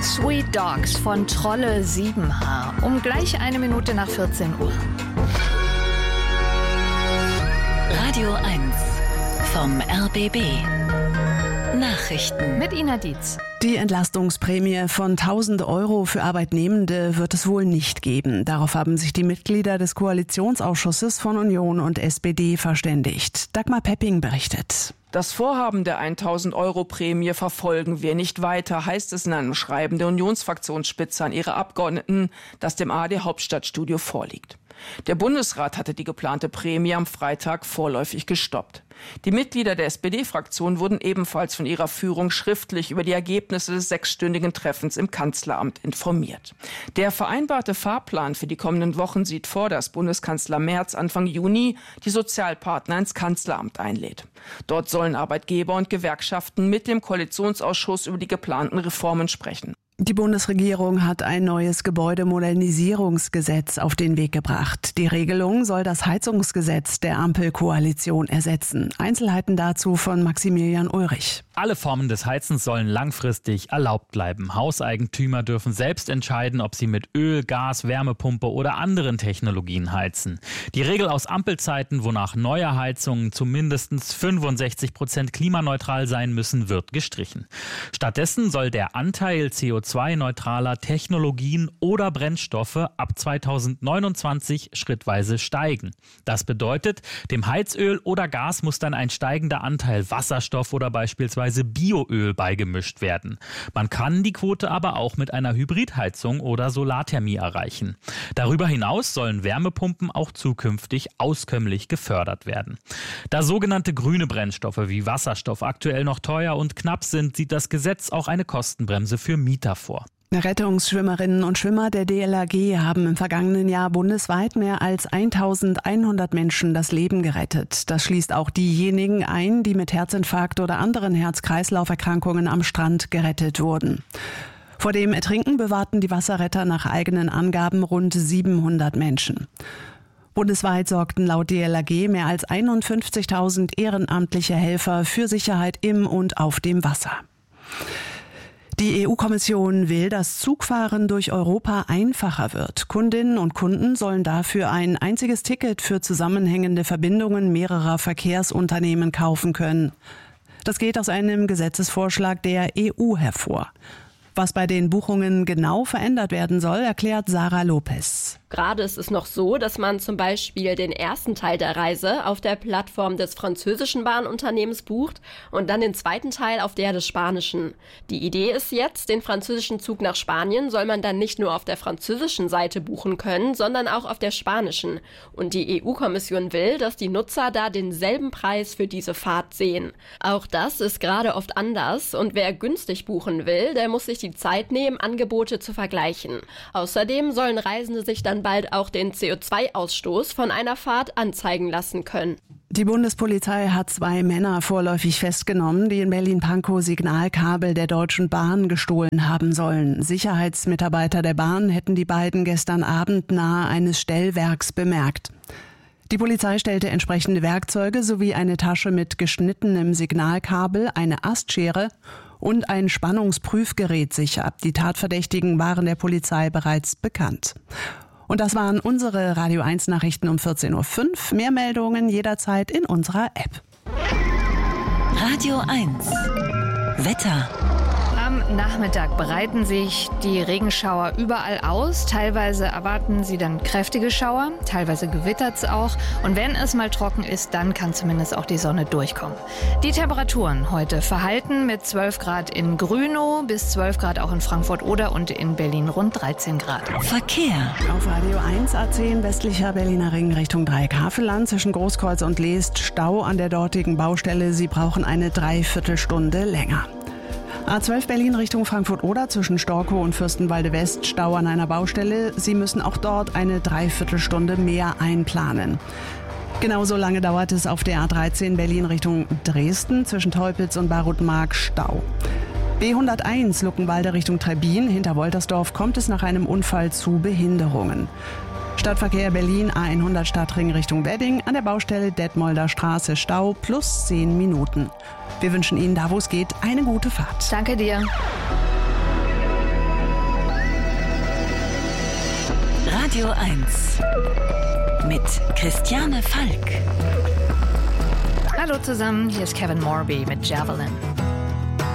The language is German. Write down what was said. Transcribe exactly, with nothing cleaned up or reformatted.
Sweet Dogs von Trolle sieben Haar. Um gleich eine Minute nach vierzehn Uhr. Radio eins vom R B B. Nachrichten mit Ina Dietz. Die Entlastungsprämie von tausend Euro für Arbeitnehmende wird es wohl nicht geben. Darauf haben sich die Mitglieder des Koalitionsausschusses von Union und S P D verständigt. Dagmar Pepping berichtet. Das Vorhaben der tausend Euro Prämie verfolgen wir nicht weiter, heißt es in einem Schreiben der Unionsfraktionsspitze an ihre Abgeordneten, das dem A R D-Hauptstadtstudio vorliegt. Der Bundesrat hatte die geplante Prämie am Freitag vorläufig gestoppt. Die Mitglieder der S P D-Fraktion wurden ebenfalls von ihrer Führung schriftlich über die Ergebnisse des sechsstündigen Treffens im Kanzleramt informiert. Der vereinbarte Fahrplan für die kommenden Wochen sieht vor, dass Bundeskanzler Merz Anfang Juni die Sozialpartner ins Kanzleramt einlädt. Dort sollen Arbeitgeber und Gewerkschaften mit dem Koalitionsausschuss über die geplanten Reformen sprechen. Die Bundesregierung hat ein neues Gebäudemodernisierungsgesetz auf den Weg gebracht. Die Regelung soll das Heizungsgesetz der Ampelkoalition ersetzen. Einzelheiten dazu von Maximilian Ulrich. Alle Formen des Heizens sollen langfristig erlaubt bleiben. Hauseigentümer dürfen selbst entscheiden, ob sie mit Öl, Gas, Wärmepumpe oder anderen Technologien heizen. Die Regel aus Ampelzeiten, wonach neue Heizungen zu mindestens fünfundsechzig Prozent klimaneutral sein müssen, wird gestrichen. Stattdessen soll der Anteil C O zwei neutraler Technologien oder Brennstoffe ab zweitausendneunundzwanzig schrittweise steigen. Das bedeutet, dem Heizöl oder Gas muss dann ein steigender Anteil Wasserstoff oder beispielsweise Bioöl beigemischt werden. Man kann die Quote aber auch mit einer Hybridheizung oder Solarthermie erreichen. Darüber hinaus sollen Wärmepumpen auch zukünftig auskömmlich gefördert werden. Da sogenannte grüne Brennstoffe wie Wasserstoff aktuell noch teuer und knapp sind, sieht das Gesetz auch eine Kostenbremse für Mieter vor. Rettungsschwimmerinnen und Schwimmer der D L R G haben im vergangenen Jahr bundesweit mehr als eintausendeinhundert Menschen das Leben gerettet. Das schließt auch diejenigen ein, die mit Herzinfarkt oder anderen Herz-Kreislauf-Erkrankungen am Strand gerettet wurden. Vor dem Ertrinken bewahrten die Wasserretter nach eigenen Angaben rund siebenhundert Menschen. Bundesweit sorgten laut D L R G mehr als einundfünfzigtausend ehrenamtliche Helfer für Sicherheit im und auf dem Wasser. Die E U-Kommission will, dass Zugfahren durch Europa einfacher wird. Kundinnen und Kunden sollen dafür ein einziges Ticket für zusammenhängende Verbindungen mehrerer Verkehrsunternehmen kaufen können. Das geht aus einem Gesetzesvorschlag der E U hervor. Was bei den Buchungen genau verändert werden soll, erklärt Sarah Lopez. Gerade ist es noch so, dass man zum Beispiel den ersten Teil der Reise auf der Plattform des französischen Bahnunternehmens bucht und dann den zweiten Teil auf der des spanischen. Die Idee ist jetzt, den französischen Zug nach Spanien soll man dann nicht nur auf der französischen Seite buchen können, sondern auch auf der spanischen. Und die E U-Kommission will, dass die Nutzer da denselben Preis für diese Fahrt sehen. Auch das ist gerade oft anders und wer günstig buchen will, der muss sich die Zeit nehmen, Angebote zu vergleichen. Außerdem sollen Reisende sich dann bald auch den C O zwei Ausstoß von einer Fahrt anzeigen lassen können. Die Bundespolizei hat zwei Männer vorläufig festgenommen, die in Berlin-Pankow Signalkabel der Deutschen Bahn gestohlen haben sollen. Sicherheitsmitarbeiter der Bahn hätten die beiden gestern Abend nahe eines Stellwerks bemerkt. Die Polizei stellte entsprechende Werkzeuge sowie eine Tasche mit geschnittenem Signalkabel, eine Astschere und ein Spannungsprüfgerät sicher. Die Tatverdächtigen waren der Polizei bereits bekannt. Und das waren unsere Radio eins Nachrichten um vierzehn Uhr fünf. Mehr Meldungen jederzeit in unserer App. Radio eins Wetter. Am Nachmittag breiten sich die Regenschauer überall aus. Teilweise erwarten sie dann kräftige Schauer, teilweise gewittert es auch. Und wenn es mal trocken ist, dann kann zumindest auch die Sonne durchkommen. Die Temperaturen heute verhalten mit zwölf Grad in Grünow, bis zwölf Grad auch in Frankfurt-Oder und in Berlin rund dreizehn Grad. Verkehr. Auf Radio eins A zehn westlicher Berliner Ring Richtung Dreieck-Havelland zwischen Großkreuz und Leest Stau an der dortigen Baustelle. Sie brauchen eine Dreiviertelstunde länger. A zwölf Berlin Richtung Frankfurt-Oder zwischen Storkow und Fürstenwalde West Stau an einer Baustelle. Sie müssen auch dort eine Dreiviertelstunde mehr einplanen. Genauso lange dauert es auf der A dreizehn Berlin Richtung Dresden zwischen Teupitz und Barutmark Stau. B hunderteins Luckenwalde Richtung Trebbin hinter Woltersdorf kommt es nach einem Unfall zu Behinderungen. Stadtverkehr Berlin A hundert Stadtring Richtung Wedding an der Baustelle Detmolder Straße Stau plus zehn Minuten. Wir wünschen Ihnen da, wo es geht, eine gute Fahrt. Danke dir. Radio eins mit Christiane Falk. Hallo zusammen, hier ist Kevin Morby mit Javelin.